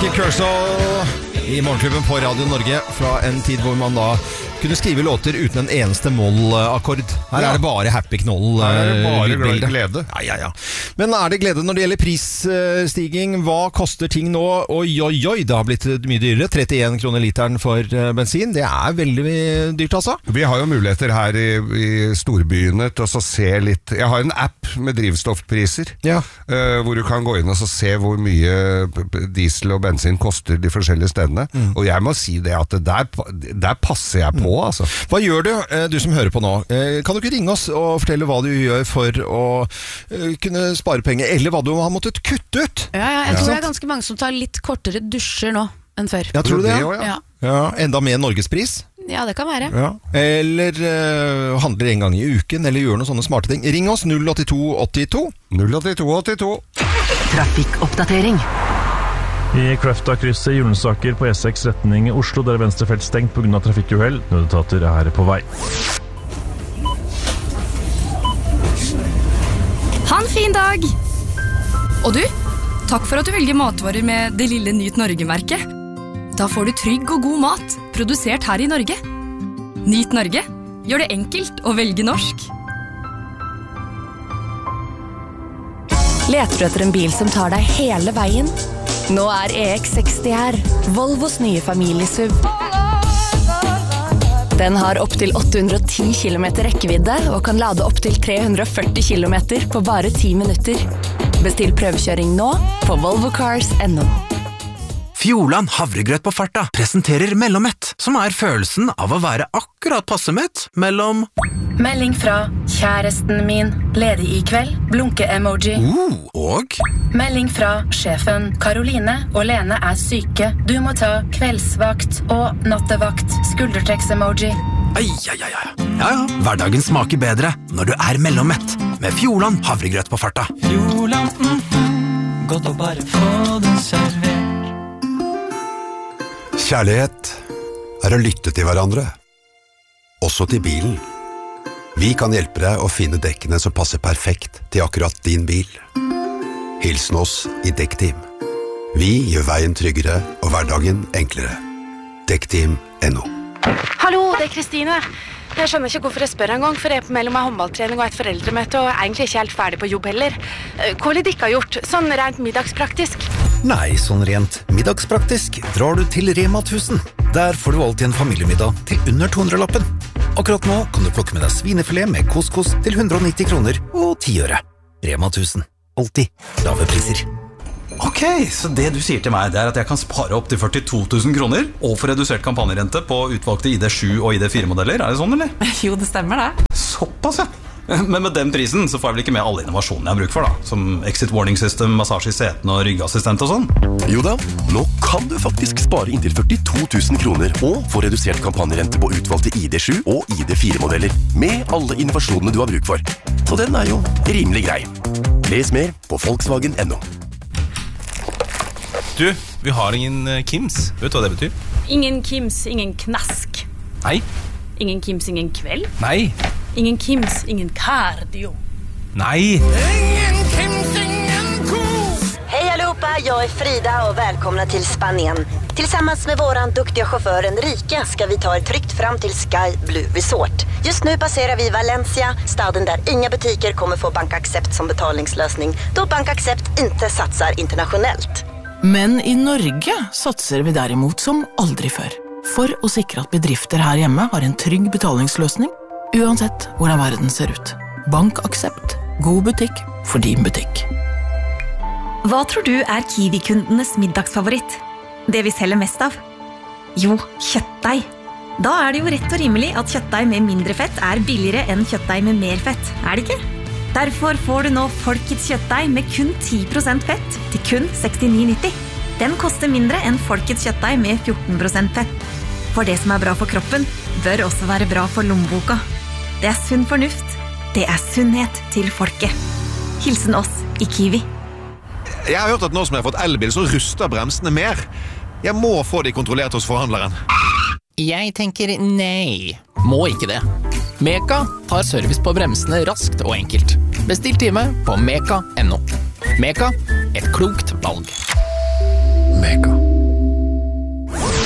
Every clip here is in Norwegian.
Nicky Kershaw I Morgenklubben på Radio Norge fra en tid hvor man da kunne skrive låter uten en eneste moll-akkord. Her er det bare happy knoll. Her er det bare glede. Ja. Men er det glede når det gjelder prisstiging? Hva koster ting nå? Oi, det har blitt mye dyrere. 31 kroner literen for bensin. Det er veldig dyrt, altså. Vi har jo muligheter her i storbyene til å se litt. Jeg har en app med drivstoffpriser, hvor du kan gå inn og se hvor mye diesel og bensin koster de forskjellige stedene. Og jeg må si det at der passer jeg på. Altså. Hva gjør du som hører på nå? Kan du ikke ringe oss og fortelle hva du gjør for å kunne spare penger, eller hva du har måttet kutte ut? Jeg tror det er ganske mange som tar litt kortere dusjer nå enn før. Jeg tror det, enda med Norgespris? Ja, det kan være. Eller handler en gang i uken, eller gjør noen sånne smarte ting. Ring oss 08282. 08282. Trafikkoppdatering. I Kløfta-krysset i Ullensaker på E6 retning Oslo, der er venstre felt stengt på grunn av trafikkuhell. Nødetater er på vei. Ha en fin dag! Og du, takk for at du velger matvarer med det lille Nyt Norge-merket. Da får du trygg og god mat, produsert her i Norge. Nyt Norge, gjør det enkelt å velge norsk. Leter du etter en bil som tar deg hele veien? Nå er EX60 her, Volvos nye familiesuv. Den har opp til 810 km rekkevidde og kan lade opp til 340 km på bare 10 minutter. Bestill prøvekjøring nå på volvocars.no. Fjordland havregrøt på farta presenterer Mellommett, som er følelsen av å være akkurat passemett mellom... Melding fra kjæresten min, ledig i kveld, blunke-emoji. Og? Melding fra sjefen, Karoline og Lene er syke. Du må ta kveldsvakt og nattevakt, skuldertrekks-emoji. Ja, hverdagen smaker bedre når du er Mellommett, med Fjordland havregrøt på farta. Fjordland, godt å bare få den servert. Kjærlighet er å lytte til hverandre, også til bilen. Vi kan hjelpe deg å finne dekkene som passer perfekt til akkurat din bil. Hilsen oss i Dekkteam. Vi gjør veien tryggere og hverdagen enklere. Dekkteam.no. Hallo, det er Kristine. Jeg skjønner ikke hvorfor jeg spør en gang, for jeg er på mellom en håndballtrening og et foreldremøte, og er egentlig ikke helt ferdig på jobb heller. Hva ville dere ha gjort, sånn rent middagspraktisk? Nei, sånn rent middagspraktisk drar du til Rema 1000. Der får du alltid en familiemiddag til under 200-lappen. Akkurat nå kan du plukke med deg svinefilet med couscous til 190 kroner og 10 øre. Rema 1000. Alltid lave priser. Ok, så det du sier til meg, det er at jeg kan spare opp til 42 000 kroner og få redusert kampanjerente på utvalgte ID7 og ID4-modeller. Er det sånn, eller? Jo, det stemmer det. Såpass, ja. Men med den prisen så får jeg vel ikke med alle innovasjonene jeg har bruk for da, som exit warning system, massasje i setene og ryggassistent og sånn. Jo da, nå kan du faktisk spare inntil 42 000 kroner og få redusert kampanjerente på utvalgte ID7 og ID4-modeller med alle innovasjonene du har bruk for. Så den er jo rimelig grei. Les mer på Volkswagen.no. Du, vi har ingen Kims. Vet du hva det betyr? Ingen Kims, ingen knask. Nei. Ingen Kims, ingen kveld. Nej. Ingen Kims, ingen cardio. Nej. Ingen Kims, ingen kos. Hej allihopa, jag är Frida och välkomna till Spanien. Tillsammans med våran duktiga chaufför Enrique ska vi ta er tryggt fram till Sky Blue Resort. Just nu passerar vi Valencia, staden där inga butiker kommer få BankAccept som betalningslösning, då BankAccept inte satsar internationellt. Men i Norge satser vi derimot som aldri før. For å sikre at bedrifter her hjemme har en trygg betalingsløsning, uansett hvordan verden ser ut. BankAccept. God butikk for din butikk. Hva tror du er Kiwi-kundenes middagsfavoritt? Det vi selger mest av? Jo, kjøttdeig. Da er det jo rett og rimelig at kjøttdeig med mindre fett er billigere enn kjøttdeig med mer fett, er det ikke? Derfor får du nå Folkets kjøttdeig med kun 10% fett til kun 69,90. Den koster mindre enn Folkets kjøttdeig med 14% fett. For det som er bra for kroppen, bør også være bra for lommeboka. Det er sunn fornuft. Det er sunnhet til folket. Hilsen oss i Kiwi. Jeg har hørt at nå som jeg har fått elbil, så ruster bremsene mer. Jeg må få de kontrollert hos forhandleren. Jeg tenker nei. Må ikke det. Meka tar service på bremsene raskt og enkelt. Bestill time på meka.no. Meka, et klokt valg. Meka.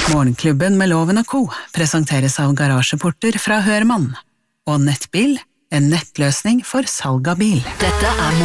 Morgenklubben med Loven og Co. presenteres av garasjeporter fra Hørmann. Og Nettbil, en nettløsning for salg av bil. Dette er